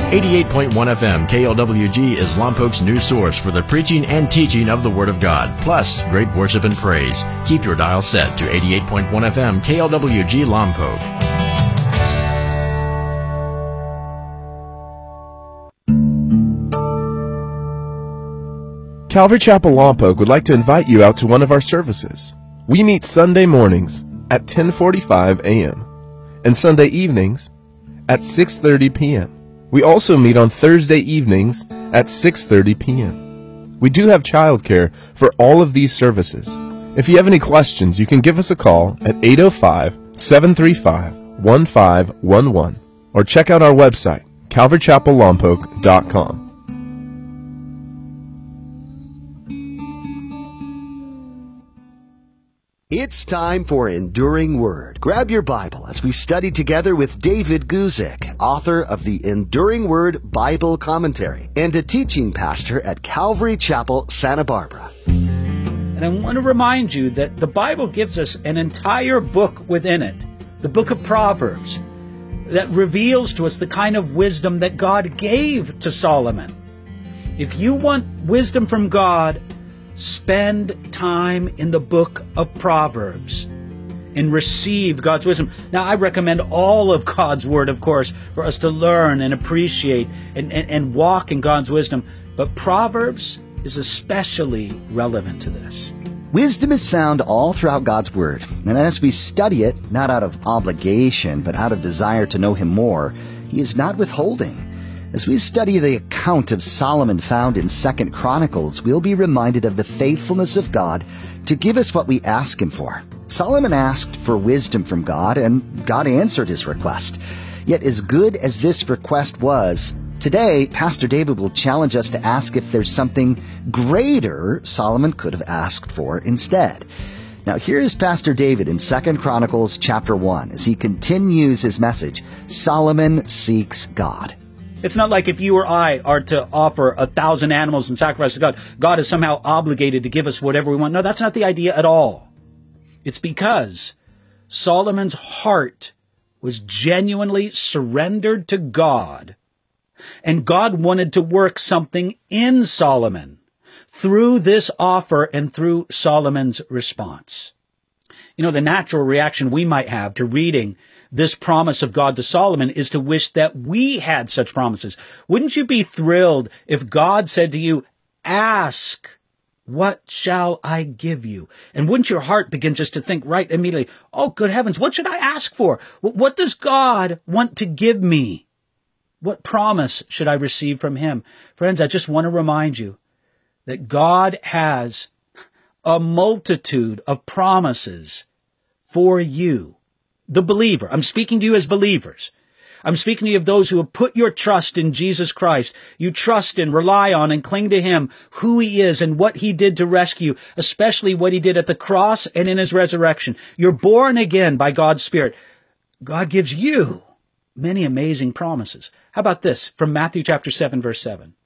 88.1 FM KLWG is Lompoc's news source for the preaching and teaching of the Word of God, plus great worship and praise. Keep your dial set to 88.1 FM KLWG Lompoc. Calvary Chapel Lompoc would like to invite you out to one of our services. We meet Sunday mornings at 10:45 a.m. and Sunday evenings at 6:30 p.m. We also meet on Thursday evenings at 6:30 p.m. We do have childcare for all of these services. If you have any questions, you can give us a call at 805-735-1511 or check out our website, calvarychapellompoc.com. It's time for Enduring Word. Grab your Bible as we study together with David Guzik, author of the Enduring Word Bible Commentary and a teaching pastor at Calvary Chapel, Santa Barbara. And I want to remind you that the Bible gives us an entire book within it, the book of Proverbs, that reveals to us the kind of wisdom that God gave to Solomon. If you want wisdom from God, spend time in the book of Proverbs and receive God's wisdom. Now, I recommend all of God's Word, of course, for us to learn and appreciate and walk in God's wisdom. But Proverbs is especially relevant to this. Wisdom is found all throughout God's Word, and as we study it, not out of obligation, but out of desire to know Him more, He is not withholding. As we study the account of Solomon found in 2 Chronicles, we'll be reminded of the faithfulness of God to give us what we ask Him for. Solomon asked for wisdom from God, and God answered his request. Yet as good as this request was, today, Pastor David will challenge us to ask if there's something greater Solomon could have asked for instead. Now, here is Pastor David in 2 Chronicles chapter 1 as he continues his message, Solomon Seeks God. It's not like if you or I are to offer 1,000 animals in sacrifice to God, God is somehow obligated to give us whatever we want. No, that's not the idea at all. It's because Solomon's heart was genuinely surrendered to God, and God wanted to work something in Solomon through this offer and through Solomon's response. You know, the natural reaction we might have to reading this promise of God to Solomon is to wish that we had such promises. Wouldn't you be thrilled if God said to you, ask, what shall I give you? And wouldn't your heart begin just to think right immediately, oh, good heavens, what should I ask for? What does God want to give me? What promise should I receive from Him? Friends, I just want to remind you that God has a multitude of promises for you. The believer. I'm speaking to you as believers. I'm speaking to you of those who have put your trust in Jesus Christ. You trust in, rely on, and cling to Him, who He is and what He did to rescue, especially what He did at the cross and in His resurrection. You're born again by God's Spirit. God gives you many amazing promises. How about this from Matthew chapter 7, verse 7?